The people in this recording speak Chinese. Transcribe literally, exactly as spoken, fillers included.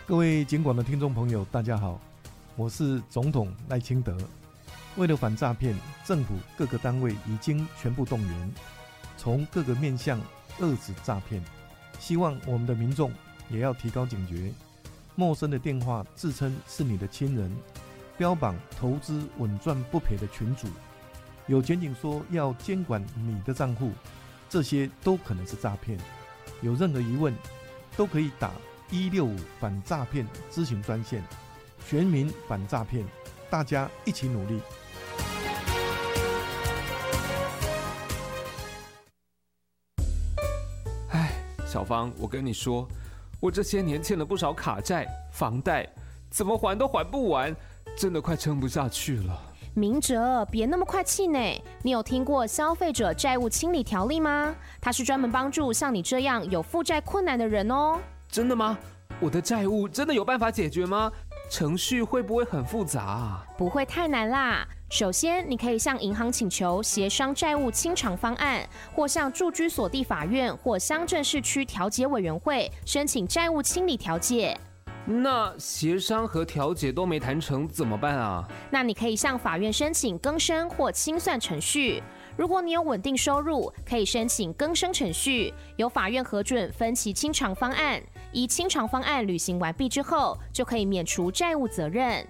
各位警广的听众朋友，大家好，我是总统赖清德。为了反诈骗，政府各个单位已经全部动员，从各个面向遏止诈骗。希望我们的民众也要提高警觉，陌生的电话自称是你的亲人，标榜投资稳赚不赔的群组，有检警说要监管你的账户，这些都可能是诈骗。有任何疑问，都可以打一六五反诈骗咨询专线，全民反诈骗，大家一起努力。 唉，小芳，我跟你说，我这些年欠了不少卡债、房贷，怎么还都还不完，真的快撑不下去了。 明哲，别那么快气馁。你有听过消费者债务清理条例吗？它是专门帮助像你这样有负债困难的人哦。 真的吗？我的债务真的有办法解决吗？程序会不会很复杂啊？ 不会太难啦。首先，你可以向银行请求协商债务清偿方案，或向住居所地法院或乡镇市区调解委员会申请债务清理调解。 那协商和调解都没谈成怎么办啊？ 那你可以向法院申请更生或清算程序。如果你有稳定收入，可以申请更生程序，由法院核准分期清偿方案。依清偿方案履行完毕之后，就可以免除债务责任。